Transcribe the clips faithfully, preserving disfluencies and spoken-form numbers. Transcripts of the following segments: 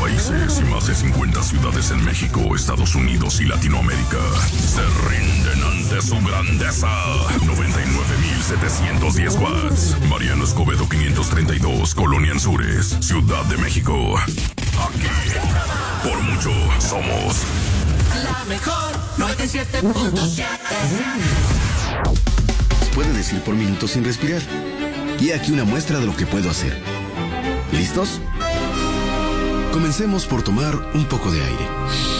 países y más de cincuenta ciudades en México, Estados Unidos y Latinoamérica se rinden ante su grandeza. noventa y nueve mil setecientos diez watts. Mariano Escobedo quinientos treinta y dos, Colonia Anzures, Ciudad de México. Aquí, por mucho, somos la mejor noventa y siete punto siete. Puede decir por minutos sin respirar. Y aquí una muestra de lo que puedo hacer. ¿Listos? Comencemos por tomar un poco de aire.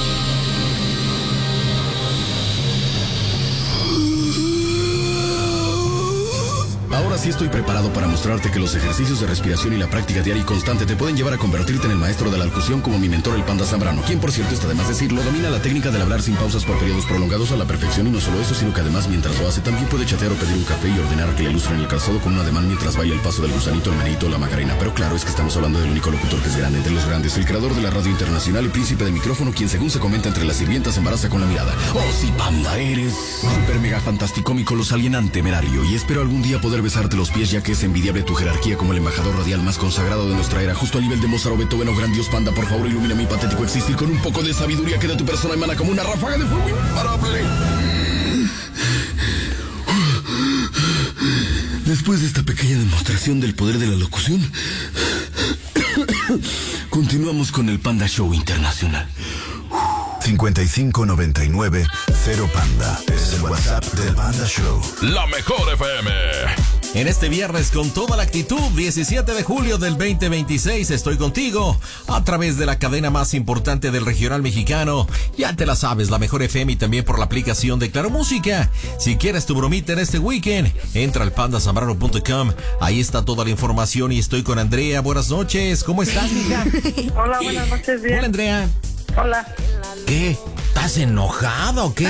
Ahora sí estoy preparado para mostrarte que los ejercicios de respiración y la práctica diaria y constante te pueden llevar a convertirte en el maestro de la locución como mi mentor el Panda Zambrano, quien por cierto está de más decirlo, domina la técnica del hablar sin pausas por periodos prolongados a la perfección, y no solo eso, sino que además mientras lo hace también puede chatear o pedir un café y ordenar que le lustren el calzado con un ademán mientras baila el paso del gusanito, el menito o la macarena. Pero claro, es que estamos hablando del único locutor que es grande entre los grandes, el creador de la radio internacional y príncipe de micrófono, quien según se comenta entre las sirvientas embaraza con la mirada. Oh sí, Panda, eres super mega fantástico, mi colosalienante temerario, y espero algún día poder besarte los pies, ya que es envidiable tu jerarquía como el embajador radial más consagrado de nuestra era, justo al nivel de Mozart o Beethoven o gran Dios. Panda, por favor, ilumina mi patético existir con un poco de sabiduría que de tu persona emana como una ráfaga de fuego imparable. Después de esta pequeña demostración del poder de la locución, continuamos con el Panda Show Internacional. cincuenta y cinco noventa y nueve cero Panda es el WhatsApp del Panda Show. La mejor F M. En este viernes con toda la actitud, diecisiete de julio del veinte veintiséis, estoy contigo a través de la cadena más importante del regional mexicano. Ya te la sabes, la mejor F M, y también por la aplicación de Claro Música. Si quieres tu bromita en este weekend, entra al panda zambrano punto com. Ahí está toda la información y estoy con Andrea. Buenas noches, ¿cómo estás, hija? Hola, buenas noches, bien. Hola, Andrea. Hola. ¿Qué? ¿Estás enojado o qué?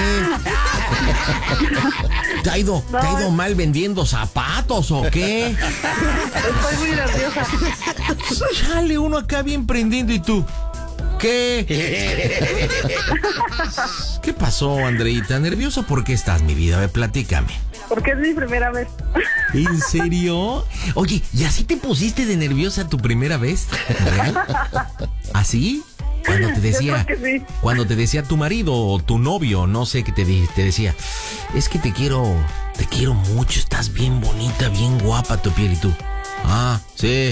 ¿Te ha ido, no, ¿te ha ido mal vendiendo zapatos o qué? Estoy muy nerviosa. Chale, uno acá bien prendiendo y tú. ¿Qué? ¿Qué pasó, Andreita? ¿Nerviosa por qué estás, mi vida? A ver, platícame. Porque es mi primera vez. ¿En serio? Oye, ¿y así te pusiste de nerviosa tu primera vez? ¿Real? ¿Así? Cuando te decía, sí. Cuando te decía tu marido o tu novio, no sé qué te, te decía, es que te quiero, te quiero mucho, estás bien bonita, bien guapa tu piel, y tú. Ah, sí.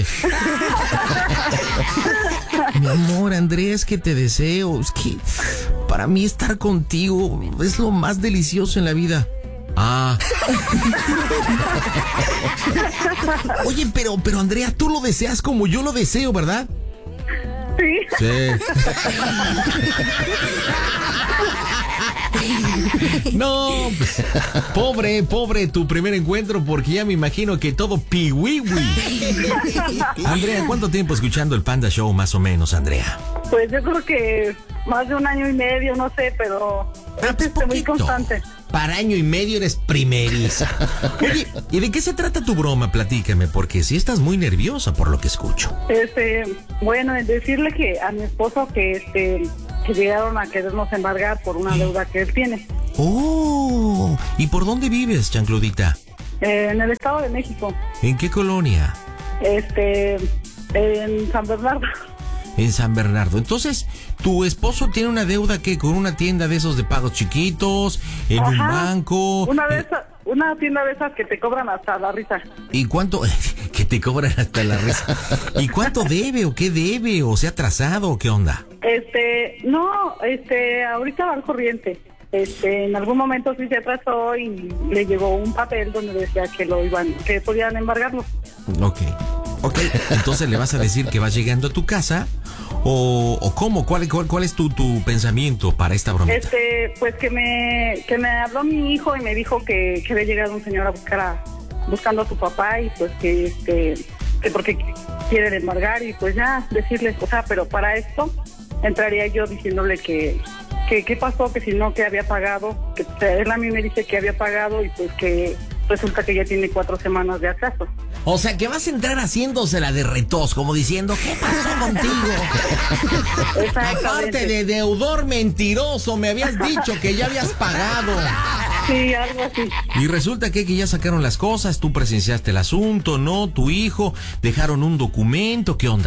Mi amor, Andrea, es que te deseo, es que para mí estar contigo es lo más delicioso en la vida. Ah. Oye, pero, pero Andrea, tú lo deseas como yo lo deseo, ¿verdad? Sí. Sí. No, pues, pobre, pobre tu primer encuentro, porque ya me imagino que todo piwiwi. Andrea, ¿cuánto tiempo escuchando el Panda Show más o menos, Andrea? Pues yo creo que más de un año y medio, no sé, pero Ah, pues es muy constante. Para año y medio eres primeriza. Oye, ¿y de qué se trata tu broma? Platícame, porque sí estás muy nerviosa por lo que escucho. Este, bueno, en decirle que a mi esposo que este que llegaron a querernos embargar por una deuda que él tiene. Oh, ¿y por dónde vives, chancludita? Eh, en el Estado de México. ¿En qué colonia? Este, en San Bernardo. En San Bernardo. Entonces, tu esposo tiene una deuda que con una tienda de esos de pagos chiquitos, en Ajá, un banco. Una de eh, esas, una tienda de esas que te cobran hasta la risa. ¿Y cuánto? Que te cobran hasta la risa. ¿Y cuánto debe o qué debe? ¿O se ha atrasado o qué onda? Este, no, este, ahorita va al corriente. Este, en algún momento sí se atrasó y le llegó un papel donde decía que lo iban, que podían embargarlo. Ok. Ok, entonces le vas a decir que vas llegando a tu casa o, o cómo, cuál, cuál, cuál es tu, tu pensamiento para esta bromita. Este, pues que me, que me habló mi hijo y me dijo que, que había llegado un señor a buscar a, buscando a tu papá y pues que este, que porque quieren embargar y pues ya decirles, o sea, pero para esto entraría yo diciéndole que que qué pasó, que si no, que había pagado, que él a mí me dice que había pagado y pues que resulta que ya tiene cuatro semanas de atraso. O sea, que vas a entrar haciéndosela de retos, como diciendo, ¿qué pasó contigo? Aparte de deudor mentiroso, me habías dicho que ya habías pagado. Sí, algo así. Y resulta que, que ya sacaron las cosas, tú presenciaste el asunto, ¿no? Tu hijo, dejaron un documento, ¿qué onda?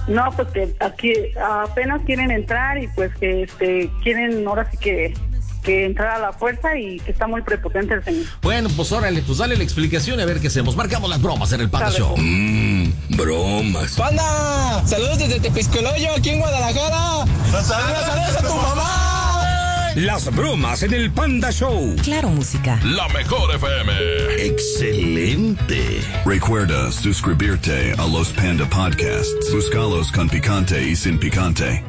No, pues que aquí apenas quieren entrar y pues que este quieren ahora sí que, que entrar a la fuerza y que está muy prepotente el señor. Bueno, pues órale, pues dale la explicación y a ver qué hacemos. Marcamos las bromas en el Panda Show. Mmm, bromas. ¡Panda! ¡Saludos desde Tepiscoloyo, aquí en Guadalajara! ¡Saludos, saludos a tu mamá! Las bromas en el Panda Show. Claro, música. La mejor F M. Excelente. Recuerda suscribirte a los Panda Podcasts. Búscalos con picante y sin picante.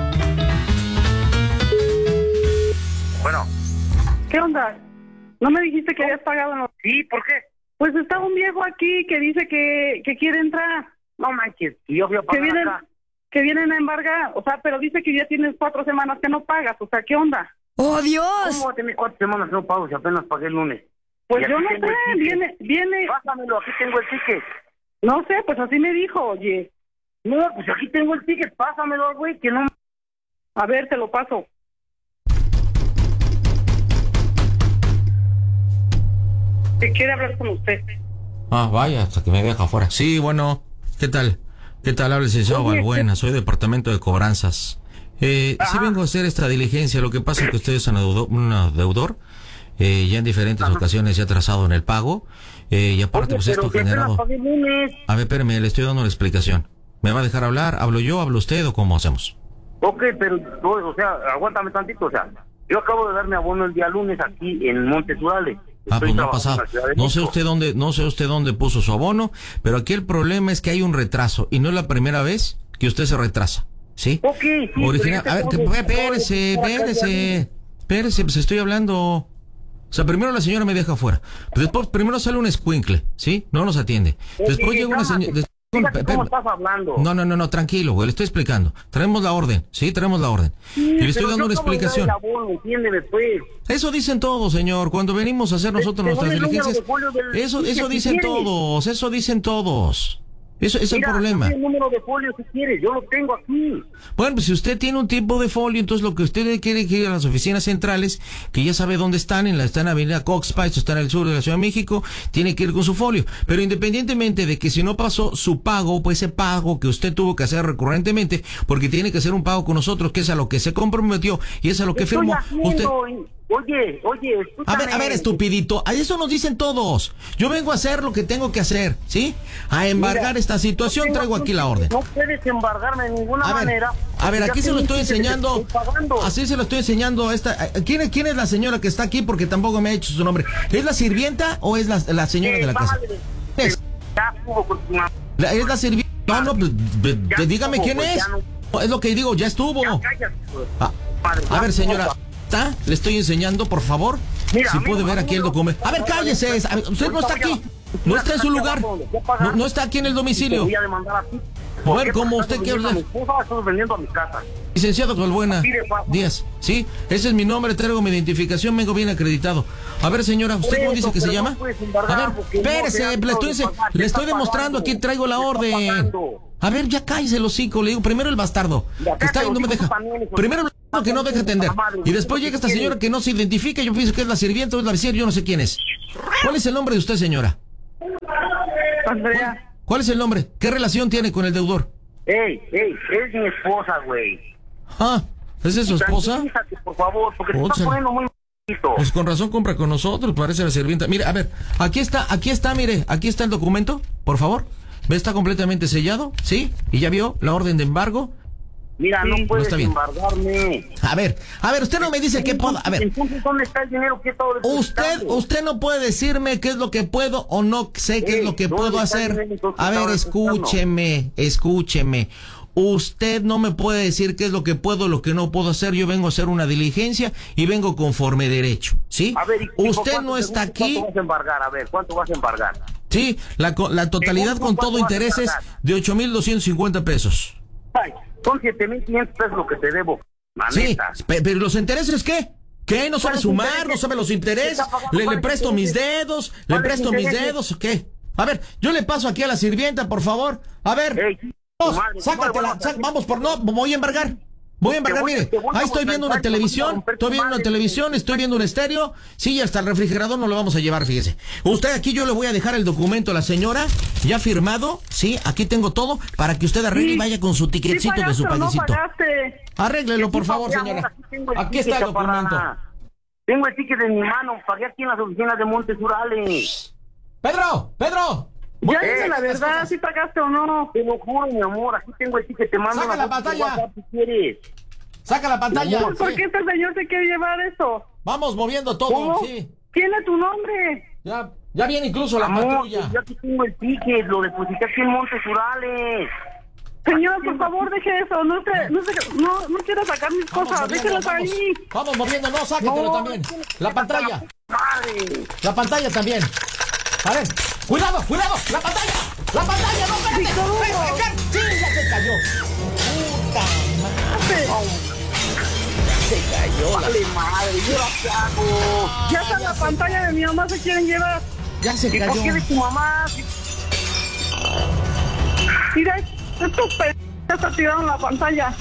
Bueno. ¿Qué onda? ¿No me dijiste que habías pagado? No? Sí, ¿por qué? Pues está un viejo aquí que dice que, que quiere entrar. No manches, y yo fui a Que pagar vienen, acá. que vienen a embargar, o sea, pero dice que ya tienes cuatro semanas que no pagas, o sea, ¿qué onda? ¡Oh, Dios! ¿Cómo voy a tener cuatro semanas que no pago si apenas pagué el lunes? Pues Y yo aquí no tengo el sé, ticket. viene, viene, Pásamelo, aquí tengo el ticket. no sé, pues así me dijo, oye. No, pues aquí tengo el ticket, pásamelo, güey, que no... A ver, te lo paso. ¿Qué quiere hablar con usted? Ah, vaya, hasta que me deja afuera. Sí, bueno, ¿qué tal? ¿Qué tal? Habla el licenciado Oye, Balbuena, soy departamento de cobranzas. Eh, sí vengo a hacer esta diligencia, lo que pasa es que usted es un deudor, un deudor eh, ya en diferentes Ajá. ocasiones se ha atrasado en el pago, eh, y aparte Oye, pues pero esto que apenas generado... pagué el lunes. A ver, espérame, le estoy dando la explicación. ¿Me va a dejar hablar? ¿Hablo yo, hablo usted o cómo hacemos? Ok, pero, o sea, aguántame tantito, o sea, yo acabo de darme abono el día lunes aquí en Montes Urales. Ah, Estoy pues no ha trabajando pasado. en la Ciudad de No sé México. usted dónde, no sé usted dónde puso su abono, pero aquí el problema es que hay un retraso y no es la primera vez que usted se retrasa, ¿sí? Ok, sí, Original, pero a ver, yo que, tengo- espérese, tengo- espérese, espérese, pues estoy hablando. O sea, primero la señora me deja afuera, después primero sale un escuincle, ¿sí? No nos atiende. Después Oye, llega una cálmate. señora... Fíjate cómo estás hablando. No, no, no, no, tranquilo, güey, le estoy explicando. Traemos la orden, sí, traemos la orden. Sí, y le estoy pero dando una yo acabo de dar explicación. el abono, entiéndeme, pues. Eso dicen todos, señor. Cuando venimos a hacer nosotros Te- te nuestras doy el número diligencias, de folio del eso, ticket eso si dicen quieres. todos, eso dicen todos. Eso es el Mira, problema. dame el número de folio si quieres, yo lo tengo aquí. Bueno, pues si usted tiene un tipo de folio, entonces lo que usted quiere que ir a las oficinas centrales, que ya sabe dónde están, en la están en Avenida Coxpa, esto está en el sur de la Ciudad de México, tiene que ir con su folio. Pero independientemente de que si no pasó su pago, pues ese pago que usted tuvo que hacer recurrentemente, porque tiene que hacer un pago con nosotros, que es a lo que se comprometió y es a lo que Estoy firmó. haciendo, Usted... Oye, oye, A escúchame. ver, a ver, estupidito, a eso nos dicen todos. Yo vengo a hacer lo que tengo que hacer, ¿sí? A embargar Mira, esta situación, yo tengo traigo aquí la orden. No puedes embargarme de ninguna A ver, manera. a ver, Ya aquí se lo te estoy dije que te enseñando. estoy pagando. Así se lo estoy enseñando a esta. a- ¿Quién es, quién es la señora que está aquí? Porque tampoco me ha hecho su nombre. ¿Es la sirvienta o es la, la señora Eh, de la casa? madre, Es ya estuvo con tu mamá. la, es la sirvienta. No, no, pues, ve- Ya ve- dígame estuvo, quién pues, es. ya no. No, es lo que digo, ya estuvo. Ya cállate, pues. Ah, Madre, a ya ver, señora. estuvo. ¿Está? Le estoy enseñando, por favor. Mira, si a mí puede no- ver a mí aquí el no- documento. A ver, cállese. a ver, Usted no está aquí. No está en su lugar. No, no está aquí en el Te domicilio. voy a demandar a ti. A ¿Por ver, qué? ¿cómo Porque usted estás quiere vendiendo a mi esposa, estás vendiendo a mi casa. Licenciado Balbuena Así de fácil. Díaz, ¿sí? Ese es mi nombre, traigo mi identificación, vengo bien acreditado. A ver, señora, ¿usted Por cómo eso, dice que se pero llama? no puedes embargar A ver, porque no espérese, te han le dado estoy, de ense- pagar, le te estoy está demostrando, pagando, aquí traigo la te está orden. pagando. A ver, ya cállese el hocico, le digo, primero el bastardo, Ya, que está ahí, no me cállate, deja. también, hijo de- Primero el que no deja atender. Y después llega esta señora que no se identifica, yo pienso que es la sirvienta o es la vecina, yo no sé quién es. ¿Cuál es el nombre de usted, señora? Andrea, ¿Cuál es el nombre? ¿Qué relación tiene con el deudor? Ey, ey, es mi esposa, güey. Ah, ¿esa es su esposa? Tranquilízate, por favor, porque te Óchale. estás poniendo muy m***ito. Pues con razón compra con nosotros, parece la sirvienta. Mire, a ver, aquí está, aquí está, mire, aquí está el documento, por favor. ¿Ve? Está completamente sellado, ¿sí? ¿Y ya vio la orden de embargo? Mira, no Sí. puedes está bien. embargarme. A ver, a ver, usted no me dice qué puedo... A ver, Entonces, ¿dónde está el dinero que he estado usted, depositando? usted no puede decirme qué es lo que puedo o no sé qué es Ey, lo que ¿dónde puedo está el hacer. dinero entonces A que ver, estaba depositando? escúcheme, escúcheme. Usted no me puede decir qué es lo que puedo, lo que no puedo hacer. Yo vengo a hacer una diligencia y vengo conforme derecho, ¿sí? A ver, ¿y por Usted cuánto no te está gusta? aquí... ¿Cuánto vas a embargar? A ver, ¿cuánto vas a embargar? Sí, la, co- la totalidad Según con tú, todo ¿cuánto vas a intereses pagar? de ocho mil doscientos cincuenta pesos. Ay, son siete mil quinientos pesos lo que te debo. La Sí, neta. pe- pero los intereses, ¿qué? ¿Qué? ¿No sabe ¿Cuáles sumar? intereses? ¿No sabe los intereses? ¿Está pagando ¿Le, le cuáles presto mis intereses? dedos? ¿Le ¿Cuáles presto mis intereses? dedos o qué? A ver, yo le paso aquí a la sirvienta, por favor. A ver, Ey, vamos, tu madre, sácatela, no, bueno, sac- vamos por no, voy a embargar. Voy a embargar, Te voy- mire, te voy a ahí estoy viendo una voltear, te voy a televisión, romper estoy tu viendo una madre. televisión, estoy viendo un estéreo, sí, hasta el refrigerador no lo vamos a llevar, fíjese. Usted aquí yo le voy a dejar el documento a la señora, ya firmado, sí, aquí tengo todo, para que usted arregle y vaya con su ¿Sí tiquetcito de su pagaste o no paguecito. pagaste? Arréglelo, por favor, Mi amor, señora. aquí tengo el Aquí ticket, está el chaparra. documento. Tengo el ticket en mi mano, pagué aquí en las oficinas de Montes Urales. Pedro, Pedro. Ya Eh, dime la las verdad, cosas. ¿sí pagaste o no? Te lo juro, mi amor, aquí tengo el ticket, te mando Saca una la foto de pantalla. WhatsApp si quieres. Saca la pantalla. Pues, ¿por sí. qué este señor se quiere llevar eso? Vamos moviendo todo, ¿Cómo? sí. Tiene tu nombre. Ya, ya viene incluso la Amor, patrulla. yo aquí tengo el ticket, lo deposité aquí en Montes Urales. Señor, por favor, deje eso. No se, no, se, no, no quiero sacar mis Vamos cosas. moviendo, Déjelas vamos. ahí. Vamos moviendo, no, sáquetelo No, también. La pantalla, Madre. la pantalla también. A ver, cuidado, cuidado, la pantalla, la pantalla, no, espérate. Víctor Ven, Hugo. ven, sí, ya se cayó. Puta madre. Se cayó. Vale, madre, ¿yo qué hago? Ya está en la pantalla de mi mamá, se quieren llevar. Ya se ¿Y cayó. por qué de tu mamá? Mira, estos p... ya está tirado en la pantalla.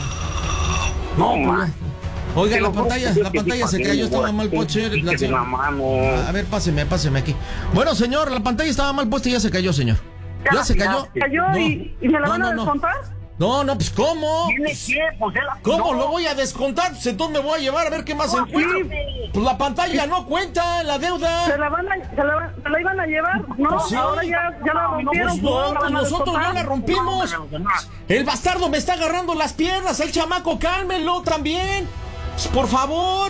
No, ma. Oiga, Te la lo juro pantalla, que la sí, pantalla se pagué, cayó, estaba amor, mal el puesta. ticket la de señora- mamá, no. A ver, páseme, páseme aquí. Bueno, señor, la pantalla estaba mal puesta y ya se cayó, señor. Ya Ya, se ya. cayó. Cayó No, y, y me la no, van a no, no. descontar. No, no, pues ¿cómo? ¿Tiene qué? Pues él la ¿Cómo no. lo voy a descontar? Pues entonces me voy a llevar a ver qué más No, encuentro. sí. Pues la pantalla no cuenta, la Se deuda. la van a, se la, se la iban a llevar. No, Sí. ahora ya, ya la rompieron. Pues pues ahora no, la pues van a nosotros ya descontar. la rompimos. El bastardo me está agarrando las piernas, el chamaco, cálmenlo también. Pues, por favor.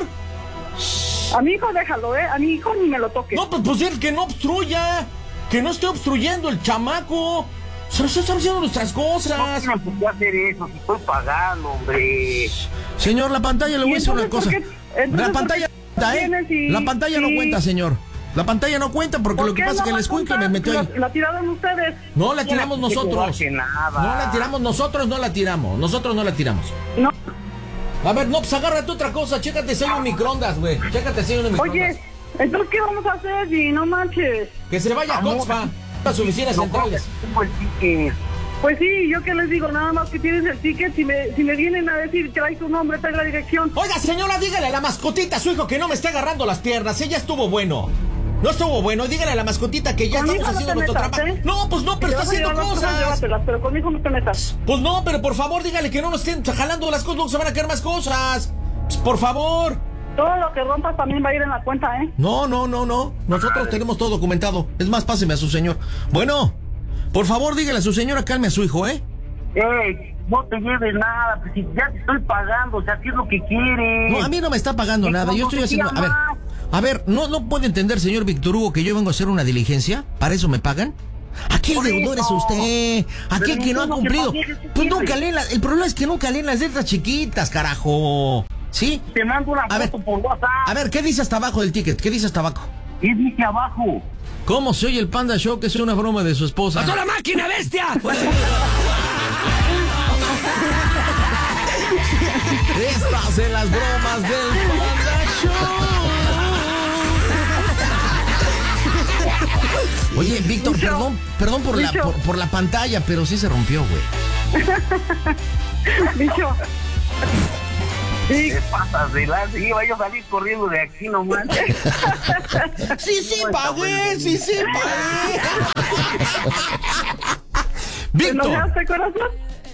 A mi hijo déjalo, ¿eh? A mi hijo ni me lo toque. No, pues, pues el que no obstruya. Que no esté obstruyendo el chamaco. Se nos están haciendo nuestras cosas. No puedo hacer eso, si estoy pagando, hombre. Señor, la pantalla le voy a decir una cosa. entonces, ¿por qué- entonces, La por pantalla qué cuenta, ¿eh? vienes y- La pantalla no y- cuenta, señor. La pantalla no cuenta porque ¿Por lo que qué pasa es no que va el a escuincle me contar? metió ahí. La, la tiraron ustedes. No la tiramos No nosotros. hace nada. No la tiramos nosotros, no la tiramos. Nosotros no la tiramos. No. A ver, no, pues agárrate otra cosa. Chécate si hay un microondas, güey. Chécate si hay un microondas. Oye, entonces, ¿qué vamos a hacer, G? No manches. Que se le vaya a Amor. Coxfa. Las oficinas No, centrales. tengo el ticket. Pues sí, yo qué les digo, nada más que tienes el ticket, si me, si me vienen a decir, trae tu nombre, trae la dirección. Oiga, señora, dígale a la mascotita a su hijo que no me esté agarrando las piernas. Ella estuvo bueno. No estuvo bueno. Dígale a la mascotita que ya Conmigo estamos no haciendo te nuestro metas, trabajo. ¿eh? No, pues no, pero Si está te vas a haciendo llevar las cosas. llévatelas, pero conmigo no te metas. Pues no, pero por favor dígale que no nos estén jalando las cosas, luego se van a caer más cosas. Pues, por favor. Todo lo que rompas también va a ir en la cuenta, ¿eh? No, no, no, no. Nosotros tenemos todo documentado. Es más, páseme a su señor. Bueno, por favor dígale a su señora, calme a su hijo, ¿eh? Ey, no te lleves nada, pues si ya te estoy pagando, o sea, ¿qué es lo que quieres? No, a mí no me está pagando ¿Y nada. Yo cuánto estoy te haciendo. A ver, llamas? a ver, ¿no, no puede entender, señor Víctor Hugo, que yo vengo a hacer una diligencia? ¿Para eso me pagan? Aquí el Por deudor es eso. usted. Aquí el Pero que no ha eso es lo que cumplido. pagué, ¿qué Pues nunca quieres? leen las. El problema es que nunca leen las letras chiquitas, carajo. ¿Sí? Te mando una A ver, foto por WhatsApp. A ver, ¿qué dice hasta abajo del ticket? ¿Qué dice hasta abajo? ¿Qué dice abajo? ¿Cómo se oye el Panda Show que es una broma de su esposa? ¡Pasó la máquina, bestia! Estas en las bromas del Panda Show. Oye, Víctor, Bicho. perdón, perdón por la, Bicho. por, por la pantalla, pero sí se rompió, güey. Bicho. Sí, ¿Qué pasas de lanza? Iba yo a salir corriendo de aquí nomás. Sí, sí, pagué, sí, sí, pagué. ¿te Víctor, enojaste, corazón?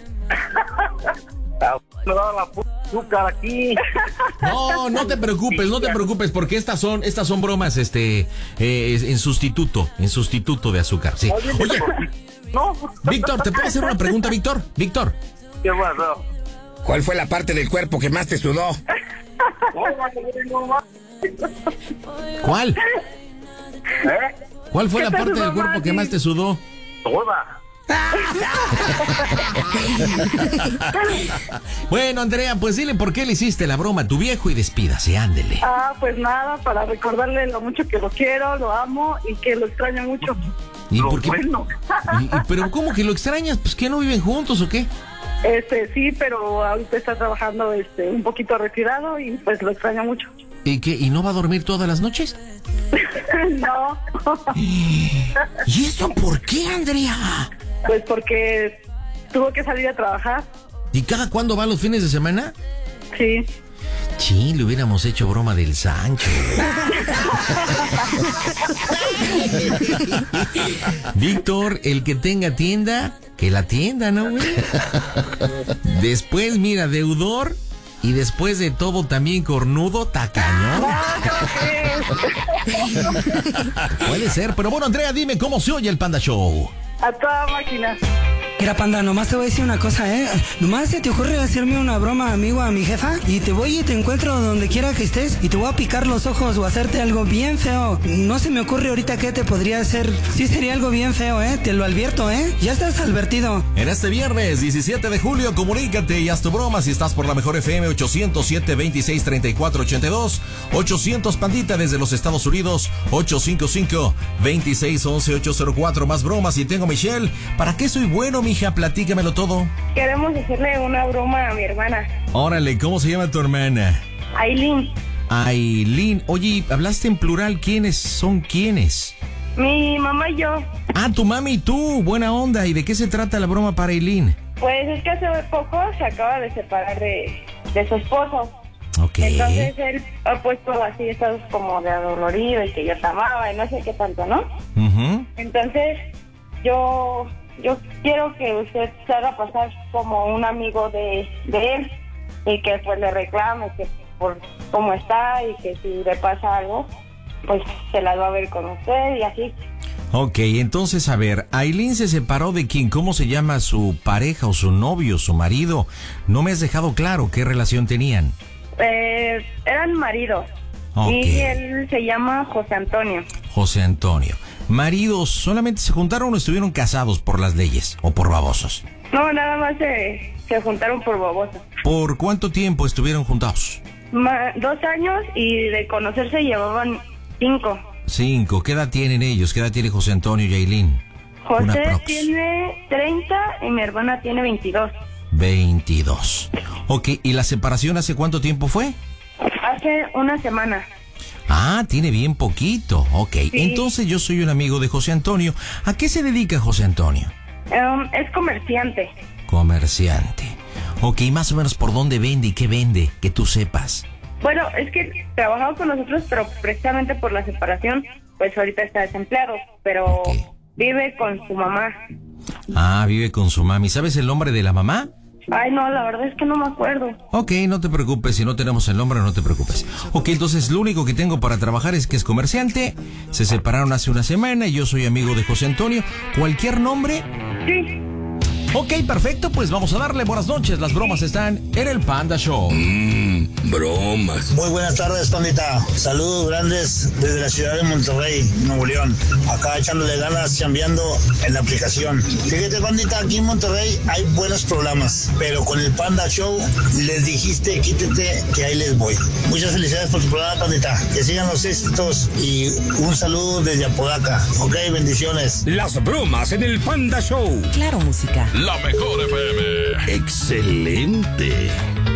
Me daba la puta azúcar aquí. no, no te preocupes, no te preocupes, porque estas son, estas son bromas, este, eh, en sustituto, en sustituto de azúcar, sí. Oye, No. Víctor, ¿te puedo hacer una pregunta, Víctor? Víctor. ¿Qué pasó? ¿Cuál fue la parte del cuerpo que más te sudó? ¿Cuál? ¿Eh? ¿Cuál fue ¿Qué la te parte sudó del cuerpo más, que sí? más te sudó? Toda. Bueno, Andrea, pues dile por qué le hiciste la broma a tu viejo y despídase, ándele. Ah, pues nada, para recordarle lo mucho que lo quiero, lo amo y que lo extraño mucho. ¿Y Lo por qué? bueno. Y- y- ¿Pero cómo que lo extrañas? Pues que no viven juntos o qué? Este, sí, pero ahorita está trabajando este un poquito retirado y pues lo extraño mucho. ¿Y qué? ¿Y no va a dormir todas las noches? No, ¿Y eso por qué, Andrea? pues porque tuvo que salir a trabajar ¿Y cada cuándo va los fines de semana? Sí. Sí, le hubiéramos hecho broma del Sancho. Víctor, el que tenga tienda, que la tienda, ¿no, güey? Después, mira, deudor. Y después de todo también cornudo, tacañón. Puede ser, pero bueno, Andrea, dime cómo se oye el Panda Show. A toda máquina. Mira, Panda, nomás te voy a decir una cosa, ¿eh? Nomás se te ocurre hacerme una broma, amigo, a mi jefa, y te voy y te encuentro donde quiera que estés, y te voy a picar los ojos o hacerte algo bien feo. No se me ocurre ahorita qué te podría hacer. Sí sería algo bien feo, ¿eh? Te lo advierto, ¿eh? Ya estás advertido. En este viernes, diecisiete de julio, comunícate y haz tu broma si estás por la mejor F M ochocientos siete, veintiséis, treinta y cuatro, ochenta y dos, ochocientos Pandita desde los Estados Unidos, ocho cinco cinco, veintiséis, once, ochocientos cuatro. Más bromas y tengo Michelle. ¿Para qué soy bueno, mija? Platícamelo todo. Queremos hacerle una broma a mi hermana. Órale, ¿cómo se llama tu hermana? Aileen. Aileen. Oye, hablaste en plural. ¿Quiénes son quiénes? Mi mamá y yo. Ah, tu mami y tú. Buena onda. ¿Y de qué se trata la broma para Aileen? Pues es que hace poco se acaba de separar de, de su esposo. Ok. Entonces él ha puesto así, estados como de adolorido y que yo te amaba y no sé qué tanto, ¿no? Uh-huh. Entonces yo... Yo quiero que usted se haga pasar como un amigo de, de él y que pues le reclame que por cómo está y que si le pasa algo, pues se las va a ver con usted y así. Ok, entonces a ver, Aileen se separó de quién, ¿cómo se llama su pareja o su novio, su marido? No me has dejado claro qué relación tenían. Eh, eran maridos. Okay. Y él se llama José Antonio. José Antonio. ¿Maridos solamente se juntaron o estuvieron casados por las leyes o por babosos? No, nada más se, se juntaron por babosos. ¿Por cuánto tiempo estuvieron juntados? Ma, dos años y de conocerse llevaban cinco. Cinco. ¿Qué edad tienen ellos? ¿Qué edad tiene José Antonio y Aileen? José tiene treinta y mi hermana tiene veintidós. veintidós. Ok, ¿y la separación hace cuánto tiempo fue? Hace una semana. Ah, tiene bien poquito. Ok, sí. Entonces yo soy un amigo de José Antonio. ¿A qué se dedica José Antonio? Um, es comerciante. Comerciante. Ok, más o menos por dónde vende y qué vende, que tú sepas. Bueno, es que trabajaba con nosotros, pero precisamente por la separación, pues ahorita está desempleado, pero okay. Vive con su mamá. Ah, vive con su mami. ¿Sabes el nombre de la mamá? Ay, no, la verdad es que no me acuerdo. Ok, no te preocupes, si no tenemos el nombre, no te preocupes. Ok, entonces lo único que tengo para trabajar es que es comerciante, se separaron hace una semana y yo soy amigo de José Antonio. ¿Cualquier nombre? Sí. Ok, perfecto, pues vamos a darle buenas noches. Las bromas están en el Panda Show. Mmm, bromas. Muy buenas tardes, Pandita. Saludos grandes desde la ciudad de Monterrey, Nuevo León. Acá echándole ganas, chambeando en la aplicación. Fíjate, Pandita, aquí en Monterrey hay buenos programas, pero con el Panda Show les dijiste, quítate, que ahí les voy. Muchas felicidades por tu programa, Pandita. Que sigan los éxitos y un saludo desde Apodaca. Ok, bendiciones. Las bromas en el Panda Show. Claro, música. La mejor F M. Excelente.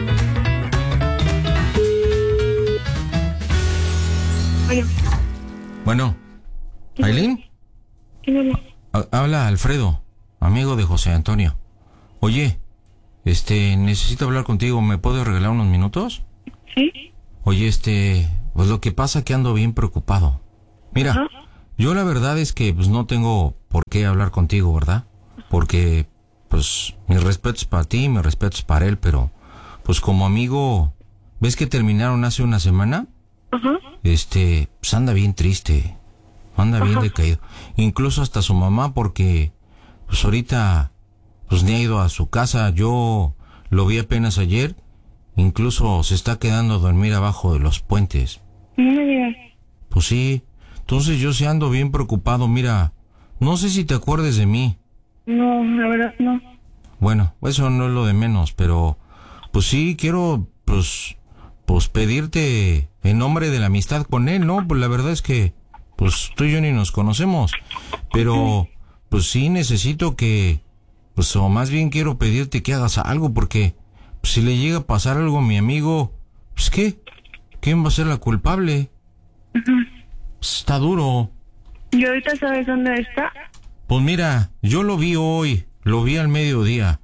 Bueno, ¿Aileen? Habla Alfredo, amigo de José Antonio. Oye, este, necesito hablar contigo. ¿Me puedes regalar unos minutos? Sí. Oye, este, pues lo que pasa es que ando bien preocupado. Mira, ¿ah? Yo la verdad es que pues no tengo por qué hablar contigo, ¿verdad? Porque pues mis respetos para ti, mis respetos para él, pero pues como amigo, ¿ves que terminaron hace una semana? Ajá. Este, pues anda bien triste, anda bien Ajá. decaído. Incluso hasta su mamá, porque pues ahorita pues ni ha ido a su casa. Yo lo vi apenas ayer, incluso se está quedando a dormir abajo de los puentes. No me digas. Pues sí, entonces yo sí ando bien preocupado. Mira, no sé si te acuerdes de mí. No, la verdad no. Bueno, eso no es lo de menos, pero pues sí quiero pues pues pedirte en nombre de la amistad con él, ¿no? Pues la verdad es que pues tú y yo ni nos conocemos, pero pues sí necesito que pues o más bien quiero pedirte que hagas algo, porque pues, si le llega a pasar algo a mi amigo, pues ¿qué? ¿Quién va a ser la culpable? Uh-huh. Pues, está duro. ¿Y ahorita sabes dónde está? Pues mira, yo lo vi hoy, lo vi al mediodía,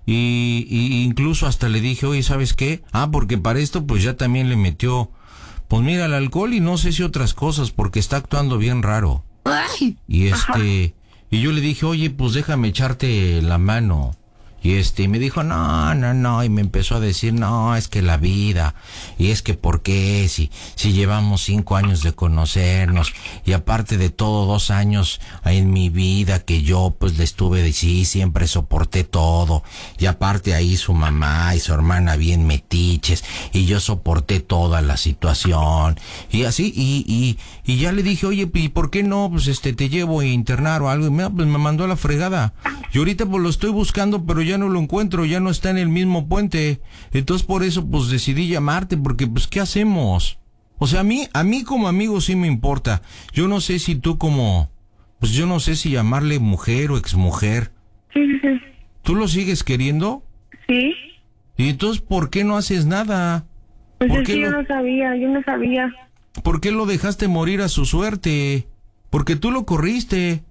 y, y incluso hasta le dije, oye, ¿sabes qué? Ah, porque para esto pues ya también le metió, pues mira, el alcohol y no sé si otras cosas, porque está actuando bien raro. Ay. Y este, y yo le dije, oye, pues déjame echarte la mano. Y este, y me dijo, no, no, no, y me empezó a decir, no, es que la vida, y es que por qué, si, si llevamos cinco años de conocernos, y aparte de todo, dos años en mi vida que yo, pues, le estuve, de sí, siempre soporté todo, y aparte ahí su mamá y su hermana bien metiches, y yo soporté toda la situación, y así, y, y, y ya le dije, oye, ¿y por qué no, pues, este, te llevo a internar o algo? Y me, pues, me mandó a la fregada, y ahorita, pues, lo estoy buscando, pero ya ya no lo encuentro, ya no está en el mismo puente. Entonces por eso pues decidí llamarte, porque pues ¿qué hacemos? O sea, a mí, a mí como amigo sí me importa. Yo no sé si tú como, pues yo no sé si llamarle mujer o exmujer. Sí, sí, sí. ¿Tú lo sigues queriendo? Sí. ¿Y entonces por qué no haces nada? Pues ¿Por es qué que yo lo, no sabía, yo no sabía. ¿Por qué lo dejaste morir a su suerte? Porque tú lo corriste.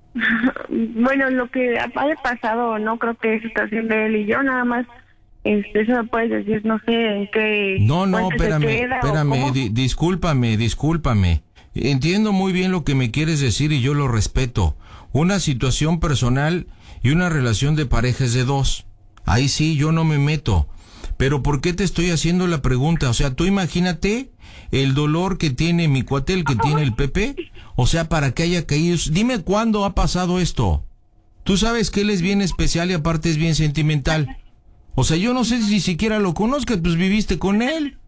Bueno, lo que haya pasado, no creo que es situación de él y yo, nada más, este, eso me puedes decir, no sé, en qué... No, no, puente se espérame, queda, espérame, di, discúlpame, discúlpame. Entiendo muy bien lo que me quieres decir y yo lo respeto. Una situación personal y una relación de pareja es de dos. Ahí sí, yo no me meto. Pero ¿por qué te estoy haciendo la pregunta? O sea, tú imagínate el dolor que tiene mi cuatel, que tiene el Pepe. O sea, para que haya caído... Dime cuándo ha pasado esto. Tú sabes que él es bien especial y aparte es bien sentimental. O sea, yo no sé si siquiera lo conozcas, pues viviste con él.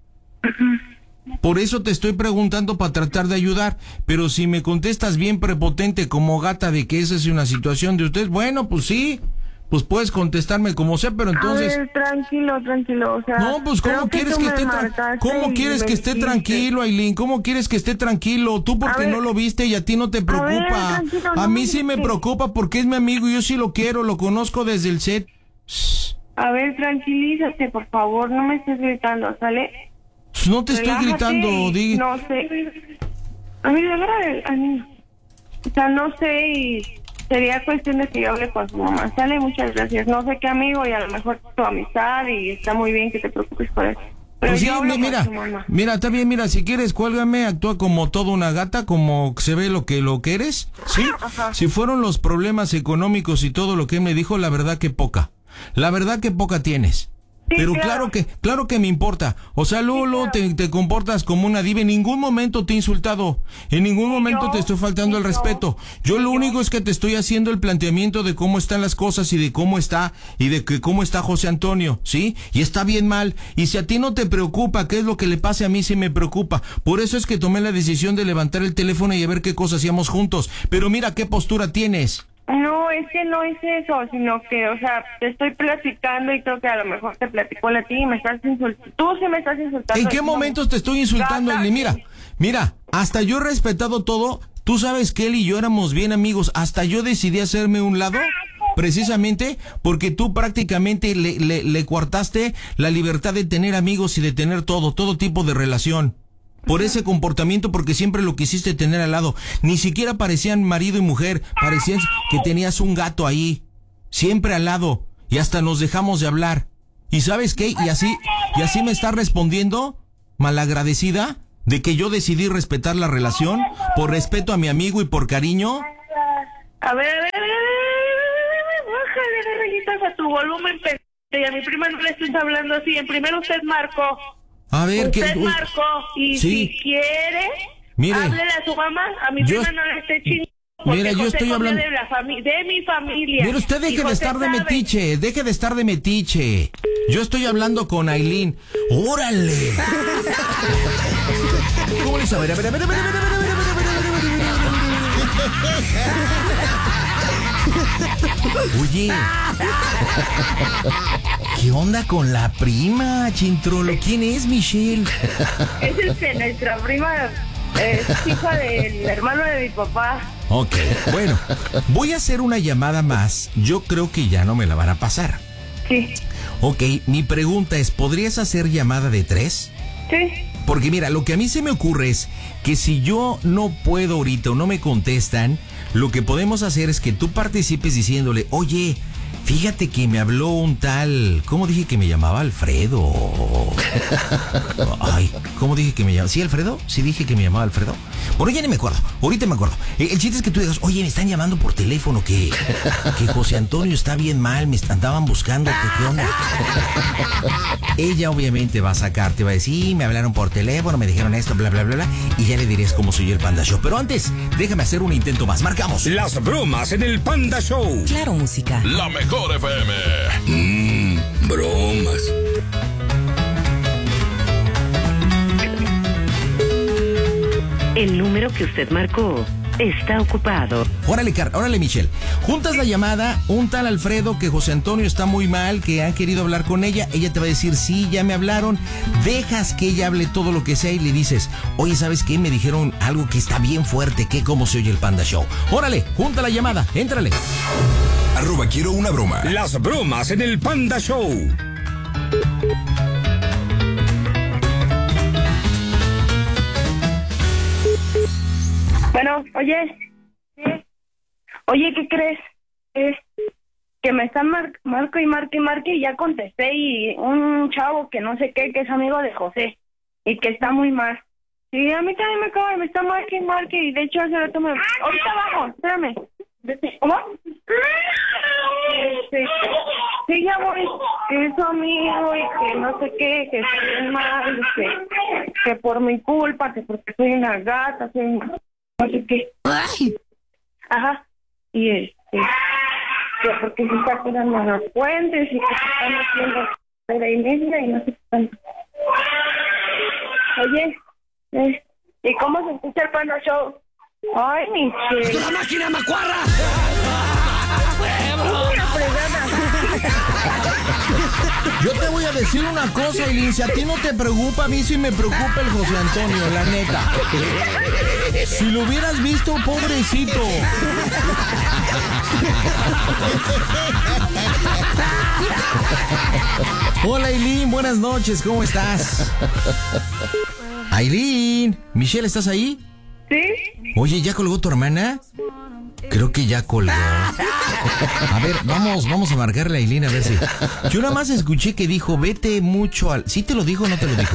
Por eso te estoy preguntando para tratar de ayudar. Pero si me contestas bien prepotente como gata de que esa es una situación de ustedes, bueno, pues sí. Pues puedes contestarme como sea, pero entonces... A ver, tranquilo, tranquilo, o sea... No, pues ¿cómo quieres que, que esté tra... ¿Cómo quieres que esté tranquilo, Ailín? ¿Cómo quieres que esté tranquilo? Tú porque no lo viste y a ti no te preocupa. A, ver, a mí sí me preocupa porque es mi amigo y yo sí lo quiero, lo conozco desde el set. Shh. A ver, tranquilízate, por favor, no me estés gritando, ¿sale? No te estoy gritando, di... No sé. A mí, de verdad, a mí... O sea, no sé y... Sería cuestión de que yo hable con su mamá. Sale, muchas gracias. No sé qué amigo y a lo mejor tu amistad y está muy bien que te preocupes por eso. Pero pues sí, mira, mira, está bien, mira, si quieres cuélgame, actúa como toda una gata, como se ve lo que lo que eres, ¿sí? Ajá. Si fueron los problemas económicos y todo lo que él me dijo, la verdad que poca. La verdad que poca tienes. Sí, pero claro. claro que claro que me importa. O sea, Lolo, sí, claro. te, te comportas como una diva. En ningún momento te he insultado. En ningún momento yo, te estoy faltando el respeto. Yo lo yo. único es que te estoy haciendo el planteamiento de cómo están las cosas y de cómo está y de que cómo está José Antonio, ¿sí? Y está bien mal. Y si a ti no te preocupa qué es lo que le pase a mí, sí me preocupa. Por eso es que tomé la decisión de levantar el teléfono y a ver qué cosas hacíamos juntos. Pero mira qué postura tienes. No, es que no es eso, sino que, o sea, te estoy platicando y creo que a lo mejor te platicó a ti y me estás insultando. Tú sí me estás insultando. ¿En qué momentos te estoy insultando, Eli? Mira, mira, hasta yo he respetado todo. Tú sabes que él y yo éramos bien amigos. Hasta yo decidí hacerme un lado, precisamente porque tú prácticamente le, le, le coartaste la libertad de tener amigos y de tener todo, todo tipo de relación. Por ese comportamiento, porque siempre lo quisiste tener al lado. Ni siquiera parecían marido y mujer, parecían que tenías un gato ahí, siempre al lado, y hasta nos dejamos de hablar. ¿Y sabes qué? Y así, y así me está respondiendo, malagradecida, de que yo decidí respetar la relación, por respeto a mi amigo y por cariño. A ver, a ver, a ver, a ver, a ver, bájale de rayitas a tu volumen, y a mi prima no le estés hablando así. En primero usted marcó. A ver, usted que marcó y sí. si quiere, mire, háblele a su mamá, a mi yo, prima no le esté chingando. Mira, yo estoy hablando de, la fami de mi familia. Mira, usted deje de estar sabe. de metiche, deje de estar de metiche. Yo estoy hablando con Ailín. ¡Órale! ¿Cómo le sabe? A ver, a ver, a ver, a ver, a ver, a ver, a ver, a ver, a ver. Oye, ¿qué onda con la prima, Chintrolo? ¿Quién es, Michelle? Es este, nuestra prima, es hija del hermano de mi papá. Ok, bueno, voy a hacer una llamada más. Yo creo que ya no me la van a pasar. Sí. Ok, mi pregunta es, ¿podrías hacer llamada de tres? Sí. Porque mira, lo que a mí se me ocurre es que si yo no puedo ahorita o no me contestan, lo que podemos hacer es que tú participes diciéndole, oye, fíjate que me habló un tal, ¿cómo dije que me llamaba? Alfredo. Ay, ¿cómo dije que me llamaba? ¿Sí, Alfredo? ¿Sí dije que me llamaba Alfredo? Bueno, ya ni me acuerdo, ahorita me acuerdo. El, el chiste es que tú digas, oye, me están llamando por teléfono, que, que José Antonio está bien mal, me andaban buscando, ¿qué onda? Ella obviamente va a sacarte, va a decir, sí, me hablaron por teléfono, me dijeron esto, bla, bla, bla, bla, y ya le dirías cómo soy el Panda Show. Pero antes, déjame hacer un intento más, marcamos. Las bromas en el Panda Show. Claro, música. La mejor F M. Mmm, bromas. El número que usted marcó está ocupado. Órale, Car órale, Michelle. Juntas la llamada, un tal Alfredo que José Antonio está muy mal, que han querido hablar con ella. Ella te va a decir, sí, ya me hablaron. Dejas que ella hable todo lo que sea y le dices, oye, ¿sabes qué? Me dijeron algo que está bien fuerte, que cómo se oye el Panda Show. Órale, junta la llamada, éntrale. Arroba quiero una broma. Las bromas en el Panda Show. Bueno, oye, ¿sí? Oye, ¿qué crees? Es que me están mar marco y marque y marque y ya contesté, y un chavo que no sé qué, que es amigo de José y que está muy mal. Sí, a mí también me acaba, me está marque y marque, y de hecho hace rato me... Ahorita vamos, espérame. ¿Cómo? Sí, sí, ya voy, que es su amigo y que no sé qué, que estoy mal, y que, que por mi culpa, que porque soy una gata, soy una... no sé qué. Ay. Ajá. Y este, que porque se está tirando a los puentes y que se están haciendo fuera y media y no sé qué tanto. Oye, eh, ¿y cómo se escucha el Panda Show? Ay, mi che. ¡Es una máquina macuarra! Una fregada. Yo te voy a decir una cosa, Eileen, si a ti no te preocupa, a mí sí me preocupa el José Antonio, la neta. Si lo hubieras visto, pobrecito. Hola, Eileen, buenas noches, ¿cómo estás? Eileen, Michelle, ¿estás ahí? ¿Sí? Oye, ¿ya colgó tu hermana? Creo que ya colgó. A ver, vamos, vamos a marcarle a Eileen a ver si... Yo nada más escuché que dijo, vete mucho al... ¿Sí te lo dijo o no te lo dijo?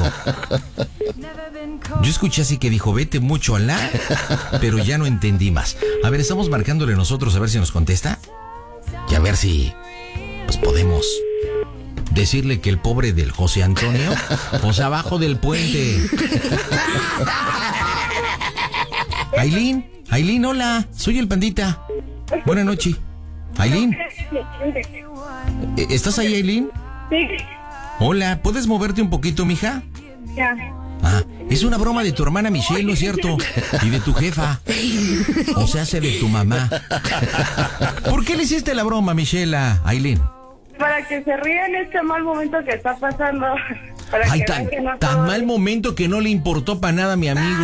Yo escuché así que dijo, vete mucho al la, pero ya no entendí más. A ver, estamos marcándole nosotros a ver si nos contesta. Y a ver si... pues podemos... decirle que el pobre del José Antonio, pues abajo del puente. Eileen, Eileen, hola, soy el Pandita. Buenas noches. Eileen, ¿estás ahí, Eileen? Sí. Hola, ¿puedes moverte un poquito, mija? Ya. Ah, es una broma de tu hermana Michelle, ¿no es cierto? Y de tu jefa. O sea, hace de tu mamá. ¿Por qué le hiciste la broma, Michelle, a Eileen? Para que se ría en este mal momento que está pasando. Para Ay, que tan, vean que no tan todo- mal momento que no le importó para nada a mi amigo.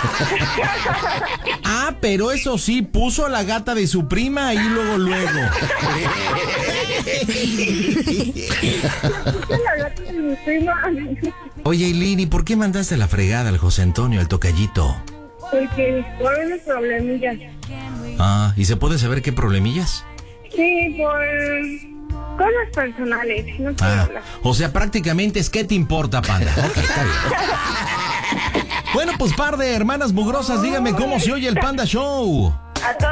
Ah, pero eso sí, puso a la gata de su prima y luego, luego. Oye, Eileen, ¿y por qué mandaste la fregada al José Antonio, al tocallito? Porque por unos problemillas. Ah, ¿y se puede saber qué problemillas? Sí, por cosas personales. No quiero Ah, hablar. o sea, prácticamente es ¿qué te importa, panda? Ok, está bien. Bueno, pues par de hermanas mugrosas, díganme cómo se oye el Panda Show. A todos.